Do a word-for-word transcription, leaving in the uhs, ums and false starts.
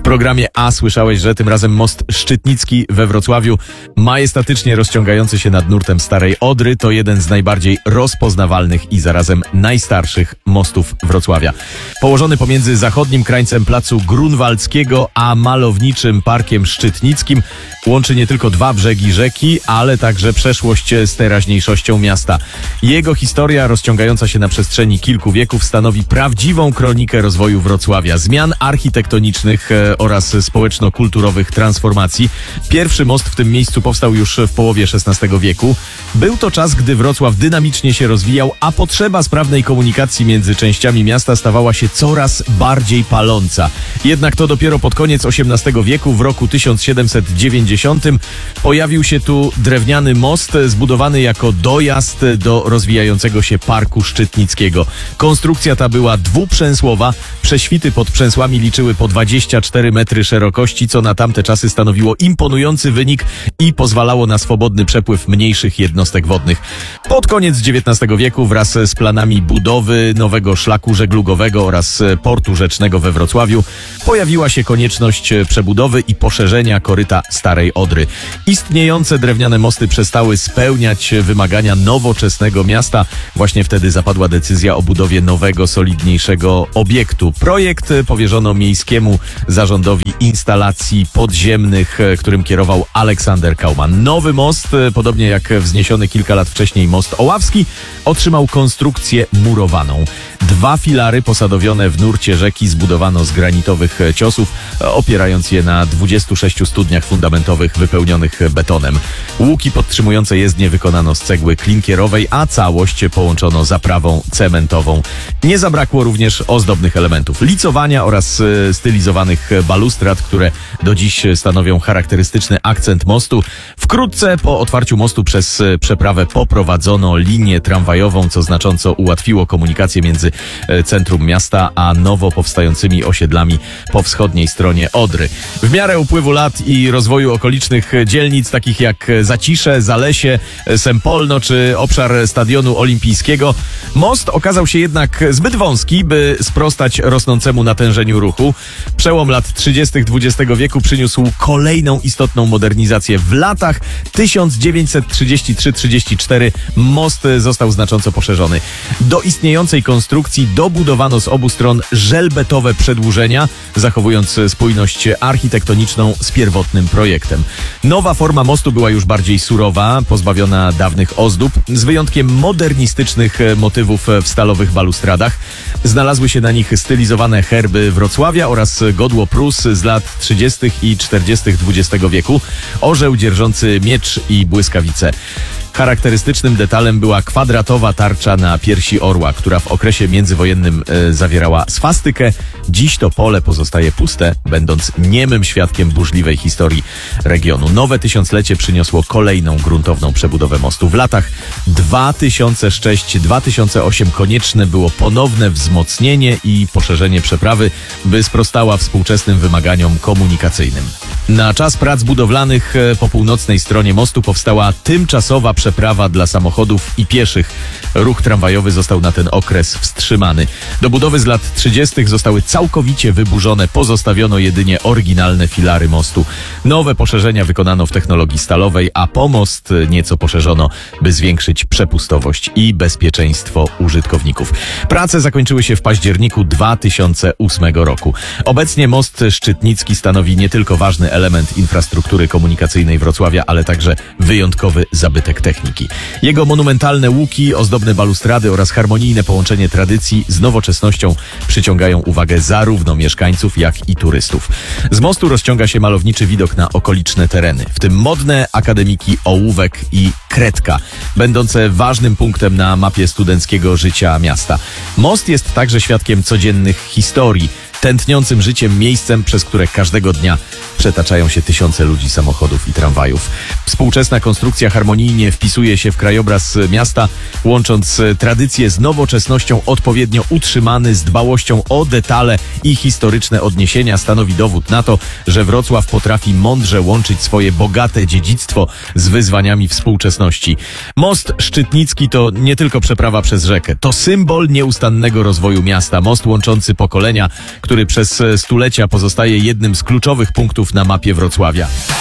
programie A słyszałeś, że tym razem most Szczytnicki we Wrocławiu, majestatycznie rozciągający się nad nurtem Starej Odry, to jeden z najbardziej rozpoznawalnych i zarazem najstarszych mostów Wrocławia. Położony pomiędzy zachodnim krańcem placu Grunwaldzkiego a malowniczym Parkiem Szczytnickim, łączy nie tylko dwa brzegi rzeki, ale także przeszłość z teraźniejszością miasta. Jego historia, rozciągająca się na przestrzeni kilku wieków, stanowi prawdziwą kronikę rozwoju Wrocławia, zmian architektonicznych oraz społeczno-kulturowych transformacji. Pierwszy most w tym miejscu powstał już w połowie szesnastego wieku. Był to czas, gdy Wrocław dynamicznie się rozwijał, a potrzeba sprawnej komunikacji między częściami miasta stawała się coraz bardziej paląca. Jednak to dopiero pod koniec osiemnastego wieku, w roku tysiąc siedemset dziewięćdziesiątym, pojawił się tu drewniany most zbudowany jako dojazd do rozwijającego się Parku Szczytnickiego. Konstrukcja ta była dwuprzęsłowa, prześwity pod przęsłami liczyły po dwadzieścia cztery metry szerokości, co na tamte czasy stanowiło imponujący wynik i pozwalało na swobodny przepływ mniejszych jednostek wodnych. Pod koniec dziewiętnastego wieku wraz z planami budowy nowego szlaku żeglugowego oraz portu rzecznego we Wrocławiu pojawiła się konieczność przebudowy i poszerzenia koryta Starej Odry. Istniejące drewniane mosty przestały spełniać wymagania nowoczesnego miasta. Właśnie wtedy zapadła decyzja o budowie nowego, solidniejszego obiektu. Projekt powierzono Miejskiemu Zarządowi Instalacji Podziemnych, którym kierował Aleksander Kauman. Nowy most, podobnie jak wzniesiony kilka lat wcześniej most Oławski, otrzymał konstrukcję murowaną. Dwa filary posadowione w nurcie rzeki zbudowano z granitowych ciosów, opierając je na dwudziestu sześciu studniach fundamentowych wypełnionych betonem. Łuki podtrzymujące jezdnie wykonano z cegły klinkierowej, a całość połączono zaprawą cementową. Nie zabrakło również ozdobnych elementów licowania oraz stylizowanych balustrad, które do dziś stanowią charakterystyczny akcent mostu. Wkrótce po otwarciu mostu przez przeprawę poprowadzono linię tramwajową, co znacząco ułatwiło komunikację między centrum miasta a nowo powstającymi osiedlami po wschodniej stronie Odry. W miarę upływu lat i rozwoju okolicznych dzielnic, takich jak Zacisze, Zalesie, Sempolno czy obszar Stadionu Olimpijskiego, most okazał się jednak zbyt wąski, by sprostać rosnącemu natężeniu ruchu. Przełom lat trzydziestych dwudziestego wieku przyniósł kolejną istotną modernizację. W latach tysiąc dziewięćset trzydziestym trzecim do trzydziestego czwartego most został znacząco poszerzony. Do istniejącej konstrukcji dobudowano z obu stron żelbetowe przedłużenia, zachowując spójność architektoniczną z pierwotnym projektem. Nowa forma mostu była już bardziej surowa, pozbawiona dawnych ozdób, z wyjątkiem modernistycznych motywów w stalowych balustradach. Znalazły się na nich stylizowane herby Wrocławia oraz godło Prus z lat trzydziestych i czterdziestych dwudziestego wieku, orzeł dzierżący miecz i błyskawice. Charakterystycznym detalem była kwadratowa tarcza na piersi orła, która w okresie międzywojennym e, zawierała swastykę. Dziś to pole pozostaje puste, będąc niemym świadkiem burzliwej historii regionu. Nowe tysiąclecie przyniosło kolejną gruntowną przebudowę mostu. W latach dwa tysiące szóstym do dwa tysiące ósmego konieczne było ponowne wzmocnienie i poszerzenie przeprawy, by sprostała współczesnym wymaganiom komunikacyjnym. Na czas prac budowlanych po północnej stronie mostu powstała tymczasowa przeprawa dla samochodów i pieszych. Ruch tramwajowy został na ten okres wstrzymany. Do budowy z lat trzydziestych zostały całkowicie wyburzone, pozostawiono jedynie oryginalne filary mostu. Nowe poszerzenia wykonano w technologii stalowej, a pomost nieco poszerzono, by zwiększyć przepustowość i bezpieczeństwo użytkowników. Prace zakończyły się w październiku dwa tysiące ósmego roku. Obecnie most Szczytnicki stanowi nie tylko ważny element infrastruktury komunikacyjnej Wrocławia, ale także wyjątkowy zabytek techniki. Jego monumentalne łuki, ozdobne balustrady oraz harmonijne połączenie tradycji z nowoczesnością przyciągają uwagę zarówno mieszkańców, jak i turystów. Z mostu rozciąga się malowniczy widok na okoliczne tereny, w tym modne akademiki Ołówek i Kredka, będące ważnym punktem na mapie studenckiego życia miasta. Most jest także świadkiem codziennych historii, tętniącym życiem miejscem, przez które każdego dnia przetaczają się tysiące ludzi, samochodów i tramwajów. Współczesna konstrukcja harmonijnie wpisuje się w krajobraz miasta, łącząc tradycję z nowoczesnością, odpowiednio utrzymany, z dbałością o detale i historyczne odniesienia, stanowi dowód na to, że Wrocław potrafi mądrze łączyć swoje bogate dziedzictwo z wyzwaniami współczesności. Most Szczytnicki to nie tylko przeprawa przez rzekę, to symbol nieustannego rozwoju miasta, most łączący pokolenia, który przez stulecia pozostaje jednym z kluczowych punktów na mapie Wrocławia.